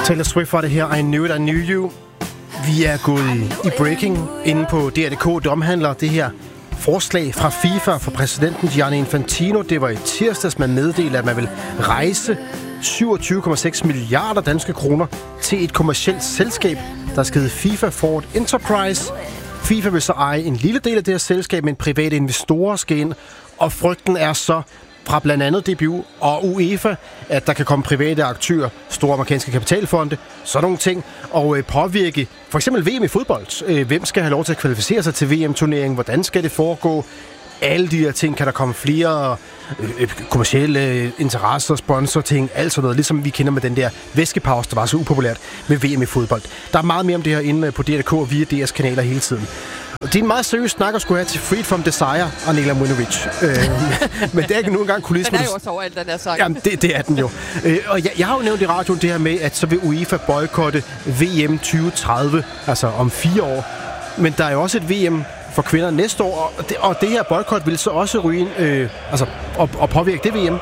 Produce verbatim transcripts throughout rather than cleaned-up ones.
Taylor Swift var det her, I Knew It, I Knew You. Vi er gået i, i breaking inde på D R punktum D K. Det omhandler det her forslag fra FIFA for præsidenten Gianni Infantino. Det var i tirsdags, man meddelte, at man vil rejse syvogtyve komma seks milliarder danske kroner til et kommercielt selskab, der skal hedde FIFA Forward Enterprise. FIFA vil så eje en lille del af det her selskab, men private investorer skal ind, og frygten er så fra blandt andet D B U og UEFA, at der kan komme private aktører, store amerikanske kapitalfonde, sådan nogle ting, og øh, påvirke for eksempel V M i fodbold. Øh, hvem skal have lov til at kvalificere sig til V M-turneringen? Hvordan skal det foregå? Alle de her ting, kan der komme flere øh, kommercielle interesser, sponsorting, alt sådan noget, ligesom vi kender med den der væskepause, der var så upopulært med V M i fodbold. Der er meget mere om det her inde på D R punktum D K og via D R's kanaler hele tiden. Det er en meget seriøs snak at skulle have til Freed from Desire, Anela Mujnovic. øh, men det er ikke nu engang kulissen. Den er jo også overalt, den er sagt. Jamen, det, det er den jo. Øh, og jeg, jeg har jo nævnt i radioen det her med, at så vil UEFA boykotte V M tyve tredive, altså om fire år. Men der er jo også et V M for kvinder næste år, og det, og det her boykot vil så også ryge ind, øh, altså, og, og påvirke det V M.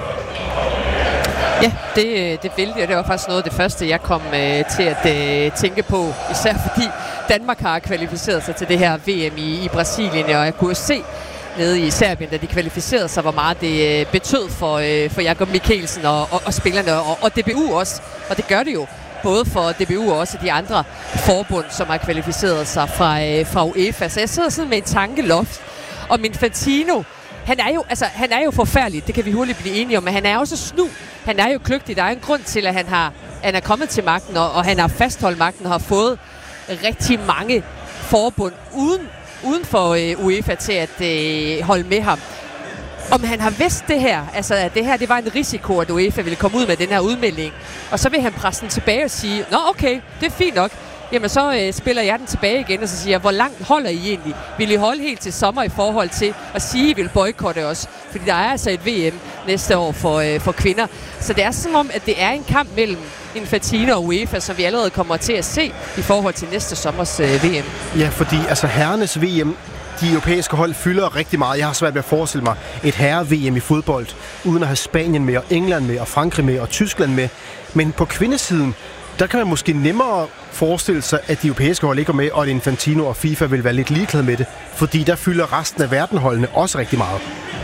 Ja, det, det vil det. Det var faktisk noget af det første, jeg kom øh, til at øh, tænke på, især fordi Danmark har kvalificeret sig til det her V M i, i Brasilien, og jeg kunne jo se nede i Serbien, da de kvalificerede sig, hvor meget det øh, betød for, øh, for Jakob Mikkelsen og, og, og spillerne, og, og D B U også, og det gør det jo. Både for D B U og også de andre forbund, som har kvalificeret sig fra, øh, fra UEFA. Så jeg sidder sådan med en tankeloft. Og Infantino, han er, jo, altså, han er jo forfærdelig, det kan vi hurtigt blive enige om, men han er også snu. Han er jo kløgtig. Der er en grund til, at han, har, han er kommet til magten, og, og han har fastholdt magten og har fået rigtig mange forbund uden, uden for øh, UEFA til at øh, holde med ham. Om han har vidst det her, altså at det her det var en risiko, at UEFA ville komme ud med den her udmelding, og så vil han presse den tilbage og sige, nå okay, det er fint nok, jamen så øh, spiller jeg den tilbage igen, og så siger jeg, hvor langt holder I egentlig? Vil I holde helt til sommer i forhold til at sige, at I vil boykotte os? Fordi der er altså et V M næste år for, øh, for kvinder. Så det er som om, at det er en kamp mellem Infantino og UEFA, som vi allerede kommer til at se i forhold til næste sommers øh, V M. Ja, fordi altså herrenes V M, de europæiske hold fylder rigtig meget. Jeg har svært ved at forestille mig et herre-V M i fodbold, uden at have Spanien med, og England med, og Frankrig med, og Tyskland med. Men på kvindesiden, der kan man måske nemmere forestille sig, at de europæiske hold ikke er med, og at Infantino og FIFA vil være lidt ligeglade med det. Fordi der fylder resten af verdenholdene også rigtig meget.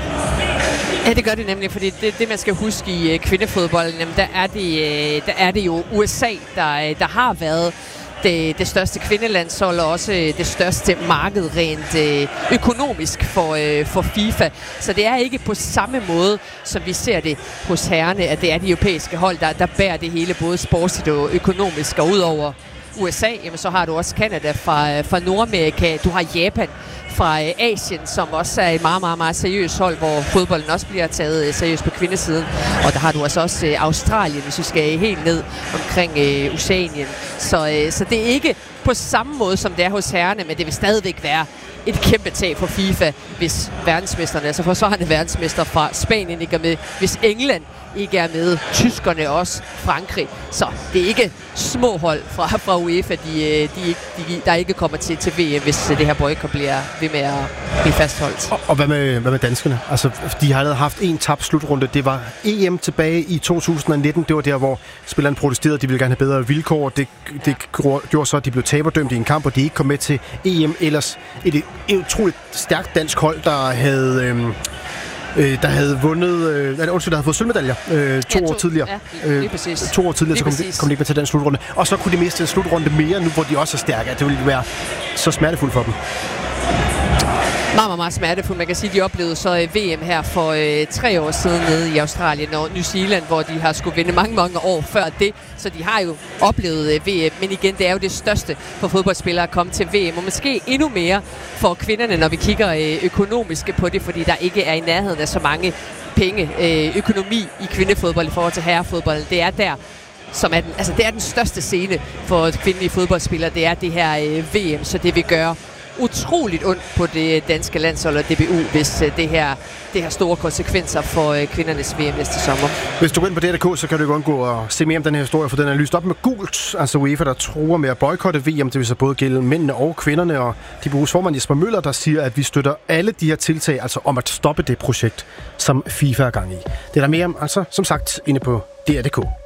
Ja, det gør det nemlig, fordi det, det man skal huske i uh, kvindefodbolden, jamen, der, er det, uh, der er det jo U S A, der, der har været Det, det største kvindelandshold og også det største marked rent øh, økonomisk for, øh, for FIFA. Så det er ikke på samme måde, som vi ser det hos herrerne, at det er de europæiske hold, der, der bærer det hele, både sportsligt og økonomisk. Og udover U S A, jamen, så har du også Canada fra, fra Nordamerika, du har Japan fra øh, Asien, som også er et meget, meget, meget seriøst hold, hvor fodbolden også bliver taget øh, seriøst på kvindesiden. Og der har du altså også øh, Australien, hvis vi skal helt ned omkring øh, Oceanien. Så, øh, så det er ikke på samme måde, som det er hos herrerne, men det vil stadigvæk være et kæmpe tab for FIFA, hvis verdensmesterne, altså forsvarende verdensmester fra Spanien ikke er med, hvis England ikke er med, tyskerne også, Frankrig. Så det er ikke små hold fra, fra UEFA, de, de, de, der ikke kommer til, til V M, hvis det her boykot bliver ved med at blive fastholdt. Og, og hvad, med, hvad med danskerne? Altså, de har allerede haft en tabt slutrunde. Det var E M tilbage i to tusind nitten. Det var der, hvor spillerne protesterede. De ville gerne have bedre vilkår. Det, det gjorde så, at de blev taberdømt i en kamp, og de ikke kom med til E M. Ellers et, et utroligt stærkt dansk hold, der havde... Øhm, Øh, der havde vundet, øh, undskyld, der havde fået sølvmedaljer øh, to, ja, to år tidligere. Ja, lige præcis. Øh, to år tidligere, lige så kom de, kom de ikke med til den slutrunde. Og så kunne de miste en slutrunde mere, nu hvor de også er stærke. Det ville være så smertefuldt for dem. Meget, meget, meget smertefuldt. Man kan sige, at de oplevede så V M her for øh, tre år siden nede i Australien og New Zealand, hvor de har skulle vinde mange, mange år før det. Så de har jo oplevet øh, V M. Men igen, det er jo det største for fodboldspillere at komme til V M. Og måske endnu mere for kvinderne, når vi kigger øh, økonomisk på det, fordi der ikke er i nærheden af så mange penge, øh, økonomi i kvindefodbold i forhold til herrefodbold. Det er der, som er den, altså det er den største scene for kvindelige fodboldspillere. Det er det her øh, V M, så det vil gøre utroligt ondt på det danske landshold og D B U, hvis uh, det her det har store konsekvenser for uh, kvindernes V M næste sommer. Hvis du går ind på D R punktum D K, så kan du godt gå og se mere om den her historie, for den er lyst op med gult. Altså UEFA, der truer med at boykotte V M, det vil så både gælde mændene og kvinderne, og D B U's formand Jesper Møller, der siger, at vi støtter alle de her tiltag, altså om at stoppe det projekt, som FIFA er gang i. Det er der mere om, altså som sagt, inde på D R punktum D K.